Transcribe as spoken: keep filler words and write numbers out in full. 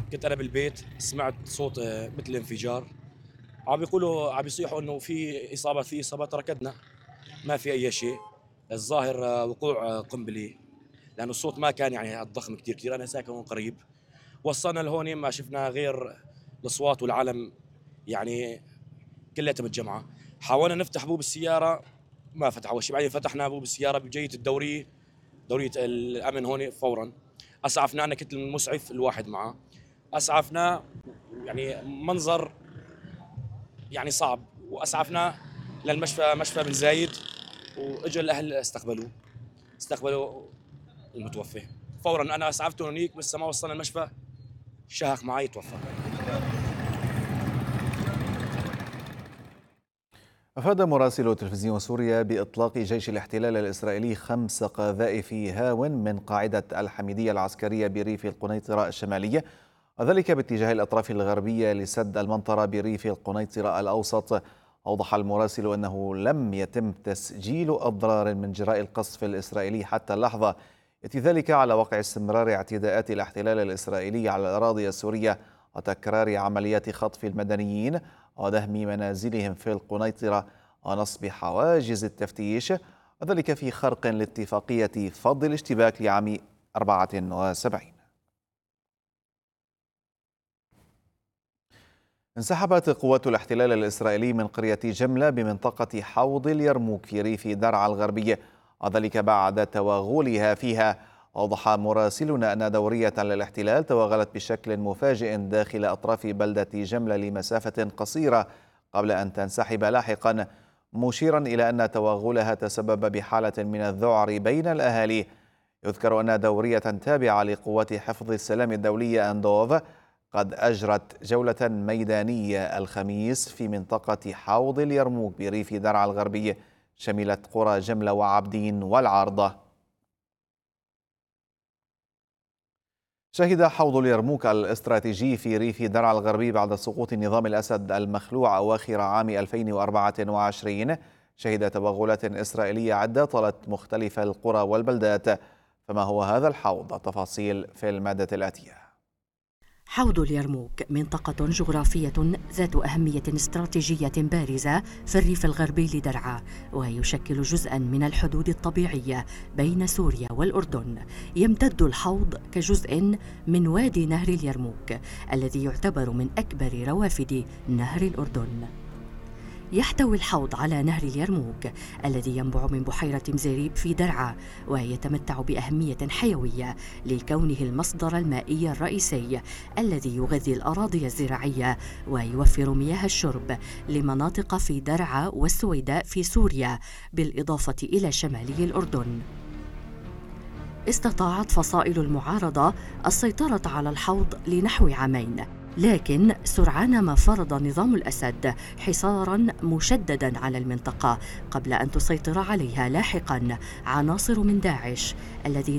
كنت انا بالبيت سمعت صوت آه، مثل انفجار. عم بيقولوا عم بيصيحوا انه في اصابه في اصابه، تركتنا ما في اي شيء. الظاهر آه، وقوع آه، قنبله، لانه الصوت ما كان يعني الضخم كثير كثير. انا ساكن هون قريب، وصلنا لهون ما شفنا غير الاصوات والعلم، يعني كلها متجمعه. حاولنا نفتح بوب السياره، ما فتح اول شيء. بعدين فتحنا بوب السياره بجيه الدوريه، دوريه الامن هون فورا. اسعفنا، انا كنت المسعف الواحد معه، اسعفنا. يعني منظر يعني صعب، واسعفنا للمشفى، مشفى بن زايد، واجى الاهل استقبلوه، استقبلوا المتوفى فورا. انا اسعفته هنيك بس ما وصلنا المشفى شهق معي توفى. أفاد مراسل تلفزيون سوريا بإطلاق جيش الاحتلال الإسرائيلي خمس قذائف هاون من قاعدة الحميدية العسكرية بريف القنيطرة الشمالية، وذلك باتجاه الأطراف الغربية لسد المنطرة بريف القنيطرة الأوسط. أوضح المراسل أنه لم يتم تسجيل أضرار من جراء القصف الإسرائيلي حتى اللحظة، يأتي ذلك على وقع استمرار اعتداءات الاحتلال الإسرائيلي على الأراضي السورية وتكرار عمليات خطف المدنيين ودهم منازلهم في القنيطرة ونصب حواجز التفتيش، وذلك في خرق لاتفاقية فض الاشتباك لعام أربعة وسبعين. انسحبت قوات الاحتلال الإسرائيلي من قرية جملة بمنطقة حوض اليرموك في ريف درعا الغربي، وذلك بعد توغلها فيها. أوضح مراسلنا أن دورية للاحتلال توغلت بشكل مفاجئ داخل أطراف بلدة جملة لمسافة قصيرة قبل أن تنسحب لاحقا، مشيرا إلى أن توغلها تسبب بحالة من الذعر بين الأهالي. يذكر أن دورية تابعة لقوات حفظ السلام الدولية أندوف قد أجرت جولة ميدانية الخميس في منطقة حوض اليرموك بريف درعا الغربي، شملت قرى جملة وعبدين والعارضة. شهد حوض اليرموك الاستراتيجي في ريف درعا الغربي بعد سقوط نظام الأسد المخلوع أواخر عام ألفين وأربعة وعشرين شهد توغلات إسرائيلية عدة طالت مختلف القرى والبلدات. فما هو هذا الحوض؟ تفاصيل في المادة الآتية. حوض اليرموك منطقة جغرافية ذات أهمية استراتيجية بارزة في الريف الغربي لدرعا، ويشكل جزءاً من الحدود الطبيعية بين سوريا والأردن. يمتد الحوض كجزء من وادي نهر اليرموك الذي يعتبر من أكبر روافد نهر الأردن. يحتوي الحوض على نهر اليرموك الذي ينبع من بحيرة مزيريب في درعا، ويتمتع بأهمية حيوية لكونه المصدر المائي الرئيسي الذي يغذي الأراضي الزراعية ويوفر مياه الشرب لمناطق في درعا والسويداء في سوريا، بالإضافة إلى شمالي الأردن. استطاعت فصائل المعارضة السيطرة على الحوض لنحو عامين، لكن سرعان ما فرض نظام الأسد حصاراً مشدداً على المنطقة قبل أن تسيطر عليها لاحقاً عناصر من داعش الذين